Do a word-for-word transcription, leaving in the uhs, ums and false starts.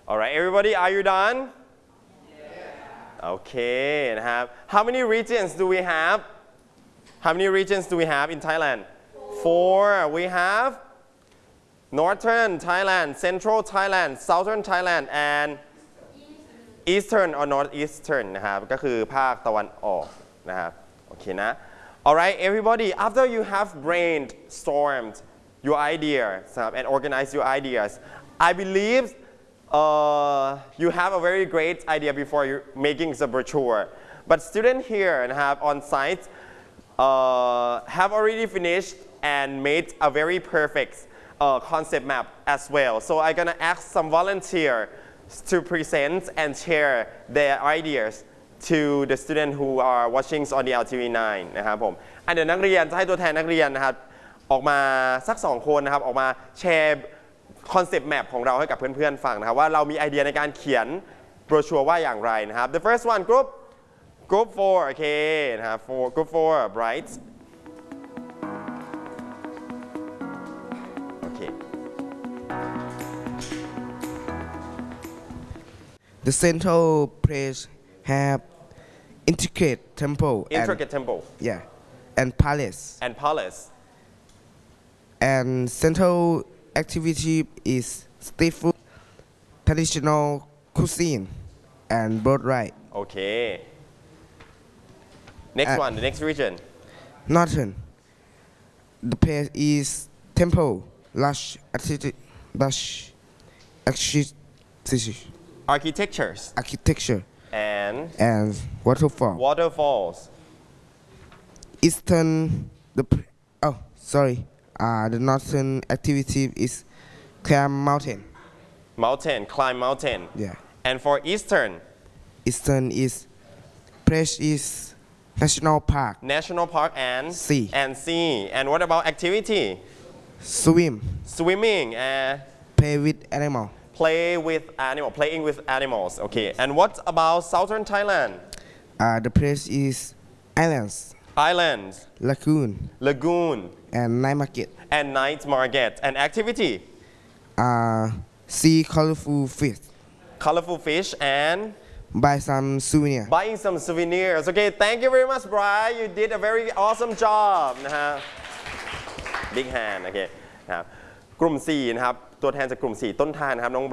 All right, everybody, are you done? Yeah. Okay, นะครับ How many regions do we have? How many regions do we have in Thailand? Four. We have Northern Thailand, Central Thailand, Southern Thailand, and Eastern or Northeastern นะครับก็คือภาคตะวันออกนะครับโอเคนะ Alright everybody after you have brainstormed your ideas and organized your ideas I believe uh, you have a very great idea before you making the brochure but students here have on site uh, have already finished and made a very perfect uh, concept map as well so I'm gonna ask some volunteer to present and share their ideas to the students who are watching on the แอล ที วี ไนน์ นะครับผมอันเดี๋ยวนักเรียนจะให้ตัวแทนนักเรียนนะครับออกมาสักสองคนนะครับออกมาแชร์คอนเซปต์แมปของเราให้กับเพื่อนๆฟังนะครับว่าเรามีไอเดียในการเขียนโบรชัวร์ว่าอย่างไรนะครับ The first one group group four โอเคนะครับ four group four bright The central place have intricate temple intricate and, temple yeah and palace and palace and central activity is street food traditional cuisine and boat ride okay next and one the next region northern the place is temple lush architecture lush architecture architectures architecture and and waterfall waterfalls eastern the oh sorry uh, the northern activity is climb mountain mountain climb mountain yeah and for eastern eastern is place is national park national park and sea and sea and what about activity swim swimming and play with animal play with animal playing with animals okay and what about southern Thailand uh, the place is islands islands lagoon lagoon and night market and night market and activity uh, see colorful fish colorful fish and buy some souvenir buying some souvenirs okay thank you very much Brian you did a very awesome job นะฮะ big hand โอเคนะครับกลุ่มสี่นะครับตัวแทนจากกลุ่มสี่ต้นทางนะครับน้อง